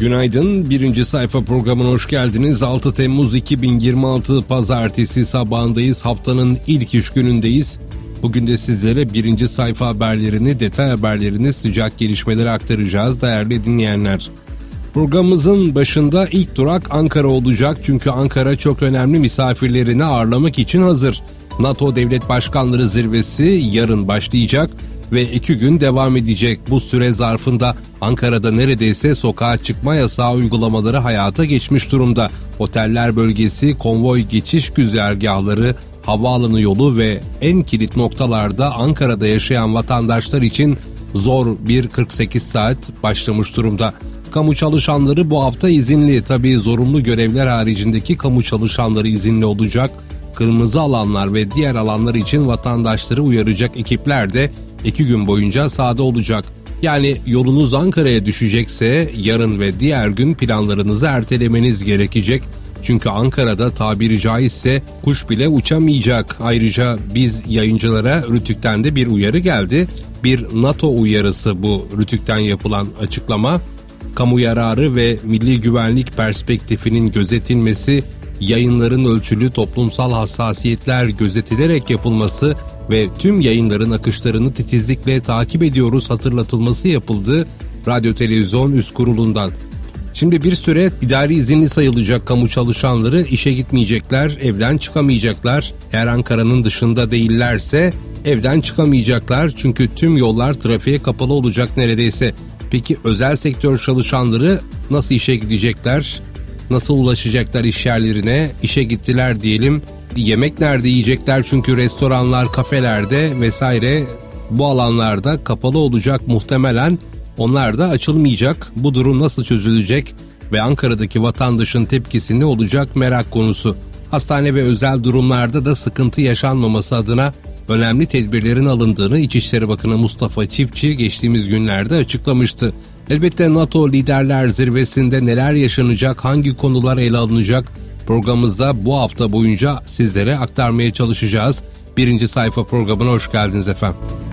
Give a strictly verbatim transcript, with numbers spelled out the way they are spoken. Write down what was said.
Günaydın, birinci sayfa programına hoş geldiniz. altı Temmuz iki bin yirmi altı Pazartesi sabahındayız. Haftanın ilk iş günündeyiz. Bugün de sizlere birinci sayfa haberlerini, detay haberlerini, sıcak gelişmeleri aktaracağız değerli dinleyenler. Programımızın başında ilk durak Ankara olacak çünkü Ankara çok önemli misafirlerini ağırlamak için hazır. NATO Devlet Başkanları Zirvesi yarın başlayacak ve iki gün devam edecek. Bu süre zarfında Ankara'da neredeyse sokağa çıkma yasağı uygulamaları hayata geçmiş durumda. Oteller bölgesi, konvoy geçiş güzergahları, havaalanı yolu ve en kilit noktalarda Ankara'da yaşayan vatandaşlar için zor bir kırk sekiz saat başlamış durumda. Kamu çalışanları bu hafta izinli. Tabii zorunlu görevler haricindeki kamu çalışanları izinli olacak. Kırmızı alanlar ve diğer alanlar için vatandaşları uyaracak ekipler de iki gün boyunca sahada olacak. Yani yolunuz Ankara'ya düşecekse yarın ve diğer gün planlarınızı ertelemeniz gerekecek. Çünkü Ankara'da tabiri caizse kuş bile uçamayacak. Ayrıca biz yayıncılara Rütük'ten de bir uyarı geldi. Bir NATO uyarısı bu Rütük'ten yapılan açıklama. Kamu yararı ve milli güvenlik perspektifinin gözetilmesi, yayınların ölçülü toplumsal hassasiyetler gözetilerek yapılması ve tüm yayınların akışlarını titizlikle takip ediyoruz hatırlatılması yapıldı Radyo Televizyon Üst Kurulu'ndan. Şimdi bir süre idari izinli sayılacak kamu çalışanları işe gitmeyecekler, evden çıkamayacaklar. Eğer Ankara'nın dışında değillerse evden çıkamayacaklar çünkü tüm yollar trafiğe kapalı olacak neredeyse. Peki özel sektör çalışanları nasıl işe gidecekler? Nasıl ulaşacaklar iş yerlerine? İşe gittiler diyelim. Yemek nerede yiyecekler? Çünkü restoranlar, kafelerde vesaire bu alanlarda kapalı olacak muhtemelen. Onlar da açılmayacak. Bu durum nasıl çözülecek? Ve Ankara'daki vatandaşın tepkisi ne olacak merak konusu. Hastane ve özel durumlarda da sıkıntı yaşanmaması adına önemli tedbirlerin alındığını İçişleri Bakanı Mustafa Çiftçi geçtiğimiz günlerde açıklamıştı. Elbette NATO Liderler Zirvesi'nde neler yaşanacak, hangi konular ele alınacak programımızda bu hafta boyunca sizlere aktarmaya çalışacağız. Birinci sayfa programına hoş geldiniz efendim.